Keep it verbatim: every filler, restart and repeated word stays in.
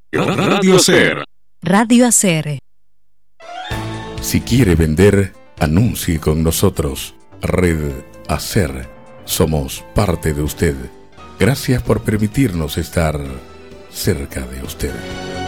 Radio Hacer. Radio Hacer. Si quiere vender, anuncie con nosotros. Red Hacer. Somos parte de usted. Gracias por permitirnos estar cerca de usted.